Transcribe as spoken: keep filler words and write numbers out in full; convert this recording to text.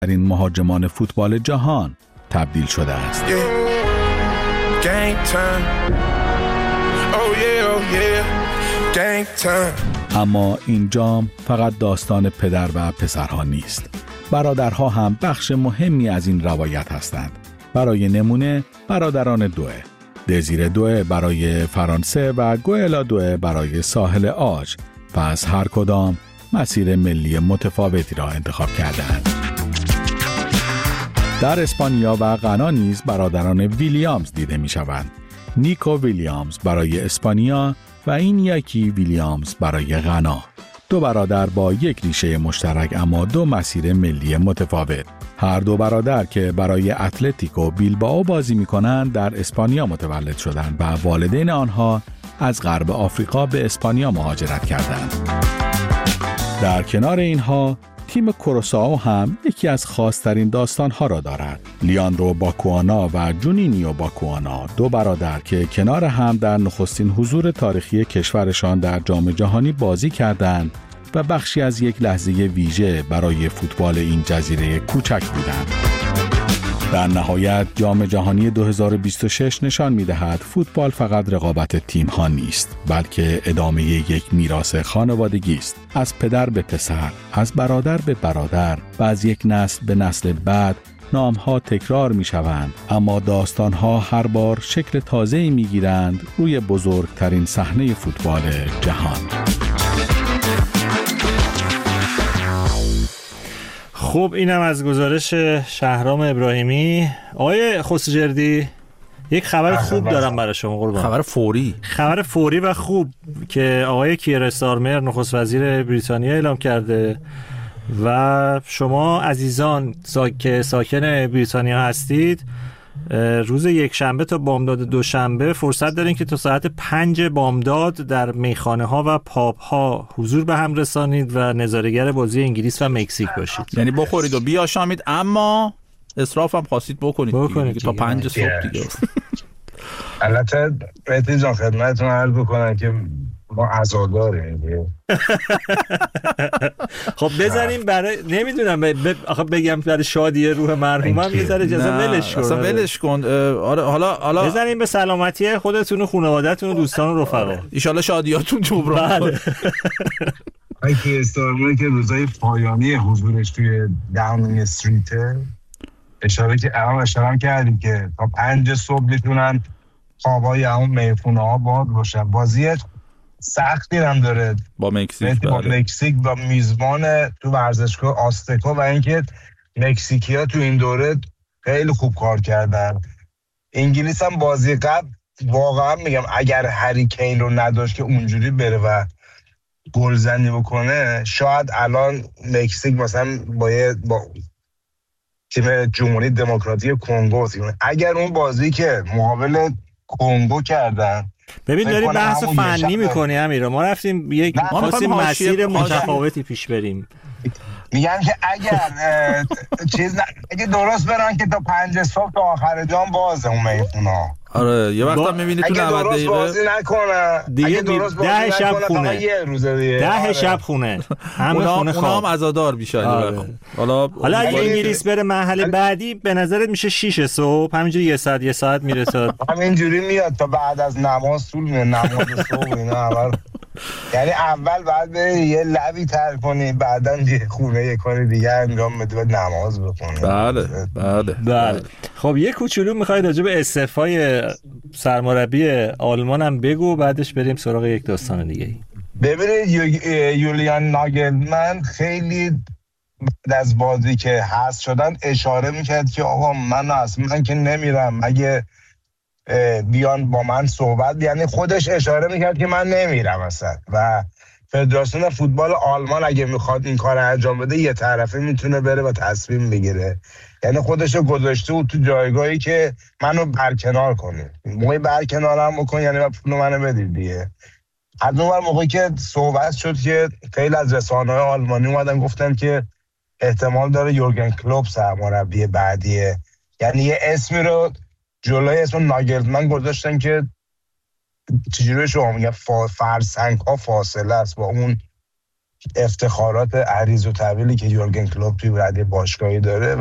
در این مهاجمان فوتبال جهان تبدیل شده است. اما این جام فقط داستان پدر و پسرها نیست. برادرها هم بخش مهمی از این روایت هستند. برای نمونه برادران دوه، دزیر دوه برای فرانسه و گوئلا دوه برای ساحل آج، پس هر کدام مسیر ملی متفاوتی را انتخاب کردند. در اسپانیا و غنا نیز برادران ویلیامز دیده می شوند. نیکو ویلیامز برای اسپانیا و این یکی ویلیامز برای غنا. دو برادر با یک ریشه مشترک اما دو مسیر ملی متفاوت. هر دو برادر که برای اتلتیکو بیلبائو بازی می‌کنند در اسپانیا متولد شدند و والدین آنها از غرب آفریقا به اسپانیا مهاجرت کردند. در کنار اینها تیم کوروسائو هم یکی از خاص‌ترین داستان‌ها را دارد. لیاندرو باکوانا و جونینیو باکوانا، دو برادر که کنار هم در نخستین حضور تاریخی کشورشان در جام جهانی بازی کردند و بخشی از یک لحظه ویژه برای فوتبال این جزیره کوچک بودند. در نهایت جام جهانی دو هزار و بیست و شش نشان می‌دهد فوتبال فقط رقابت تیم‌ها نیست، بلکه ادامه یک میراث خانوادگی است، از پدر به پسر، از برادر به برادر و از یک نسل به نسل بعد. نام‌ها تکرار می‌شوند اما داستان‌ها هر بار شکل تازه‌ای می‌گیرند روی بزرگترین صحنه فوتبال جهان. خب اینم از گزارش شهرام ابراهیمی. آقای خسروجردی، یک خبر خوب دارم برای شما قربان. خبر فوری خبر فوری و خوب که آقای کیر استارمر نخست وزیر بریتانیا اعلام کرده و شما عزیزان سا... که ساکن بریتانیا هستید روز یک شنبه تا بامداد دوشنبه فرصت دارین که تا ساعت پنج بامداد در میخانه ها و پاب ها حضور به هم رسانید و نظاره‌گر بازی انگلیس و مکزیک باشید. یعنی بخورید و بیاشامید اما اسراف هم خواستید بکنید, بکنید تا پنج صبح دیگه. البته بهتون جان خدمتتون عرض بکنم که ما عزاداریم. خب بزنیم برای نمیدونم ب... آخه بگم برای شادی روح مرحومم یه ذره اجازه ولش کن. اصلا ولش کن. آره حالا حالا بزنیم به سلامتی خودتون و خانواده‌تون و دوستان و رفقا. ان شاءالله شادیاتون جبران کنه. اگه استارمر که روزای پایانی حضورش توی داونینگ استریت اشاره که الان اشاره کردیم که تا پنج صبح میتونن خوابای همون میخونه ها باز باشن. بازی سختی هم داره با مکزیک با مکزیک با میزبان تو ورزشگاه آستکا و اینکه مکزیکی ها تو این دوره خیلی خوب کار کردن. انگلیس هم بازی قبل واقعا میگم اگر هری کین رو نداشت که اونجوری بره و گلزنی بکنه شاید الان مکزیک مثلا با با تیم جمهوری دموکراتیک کنگو اگر اون بازی که مقابل کنگو کردن. ببین داری بحث فنی میکنی امیر، ما رفتیم یک خاصیم مسیر متفاوتی پیش بریم. میگن که اگر چیز ن... اگه درست برن که تا پنج صبح تا آخر جام بازه اون میخونا. آره یه وقت هم میبینی تو نود دقیقه بازی نکنه دیگه ده شب خونه یه روزه دیگه ده شب خونه همه خونه خواب. اونا هم عزادار بیشن. حالا حالا اگه انگلیس بره مرحله بعدی به نظرت میشه شیش صبح همینجوری یه ساعت یه ساعت میرسه همینجوری میاد تا بعد از نماز طول میاد نماز صبح اینا اول یعنی اول بعد به یه لبی تر کنی بعداً یه خونه یه کار دیگه انجام بدی و نماز بخونی. بله بله بله. خب یه کوچولو میخوای راجع به استعفای سرمربی آلمان هم بگو بعدش بریم سراغ یک داستان دیگه ای. ببینید یولیان ناگلمن خیلی بعد از بازی که حذف شدن اشاره میکرد که آقا من اصلا که نمیرم اگه بیان با من صحبت، یعنی خودش اشاره میکرد که من نمیرم اصلا و فدراسیون فوتبال آلمان اگه میخواد این کار انجام بده یه طرفه میتونه بره و تصمیم بگیره. یعنی خودشو گذاشته بود تو جایگاهی که منو برکنار کنه. موقعی برکنارم بکن یعنی پول منو بدید دیگه. از اون موقعی که صحبت شد که خیلی از رسانه‌های آلمانی اومدن گفتن که احتمال داره یورگن کلوپ سرمربی بعدیه. یعنی یه اسمی رو جلوی اسم ناگلزمن گذاشتن که چجوری شما میگن فرسنگ ها فاصله است با اون افتخارات عریض و طویلی که یورگن کلوپ توی رده باشگاهی داره